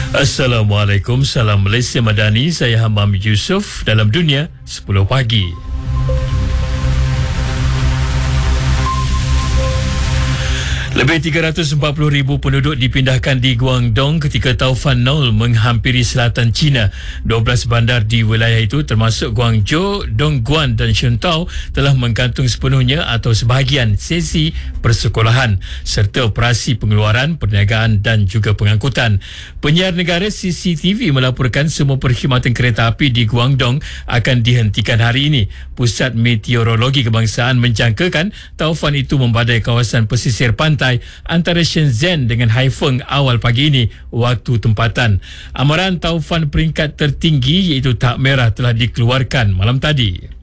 Assalamualaikum, salam Malaysia Madani. Saya Hamam Yusof dalam Dunia 10 Pagi. Lebih 340,000 penduduk dipindahkan di Guangdong ketika taufan Nol menghampiri selatan China. 12 bandar di wilayah itu termasuk Guangzhou, Dongguan dan Shentao telah menggantung sepenuhnya atau sebahagian sesi persekolahan serta operasi pengeluaran, perniagaan dan juga pengangkutan. Penyiar negara CCTV melaporkan semua perkhidmatan kereta api di Guangdong akan dihentikan hari ini. Pusat Meteorologi Kebangsaan menjangkakan taufan itu membadai kawasan pesisir pantai antara Shenzhen dengan Haifeng awal pagi ini waktu tempatan. Amaran taufan peringkat tertinggi iaitu tak merah telah dikeluarkan malam tadi.